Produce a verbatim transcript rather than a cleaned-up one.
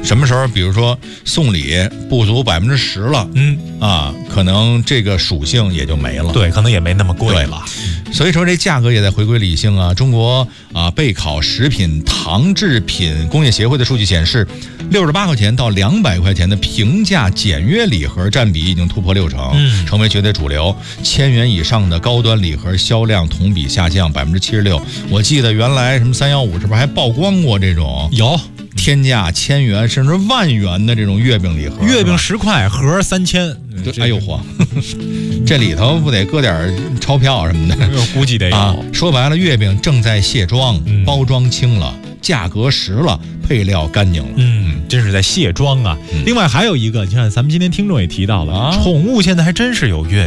什么时候比如说送礼不足百分之十了， 嗯啊，可能这个属性也就没了。 对，可能也没那么贵了。 所以说这价格也在回归理性啊。中国啊备考食品糖制品工业协会的数据显示，六十八块钱到两百块钱的平价简约礼盒占比已经突破六成， 嗯， 成为绝对主流。千元以上的高端礼盒销量同比下降百分之七十六。我记得原来什么三幺五是不是还曝光过这种有天价千元甚至万元的这种月饼礼盒？ 月饼十块，盒三千。 哎呦嚯，这里头不得搁点钞票什么的？ 估计得有。 啊、说白了，月饼正在卸妆， 嗯、 包装轻了，价格实了，配料干净了。 嗯，真是在卸妆啊。 嗯、 另外还有一个，你看咱们今天听众也提到了，啊、宠物现在还真是有月饼。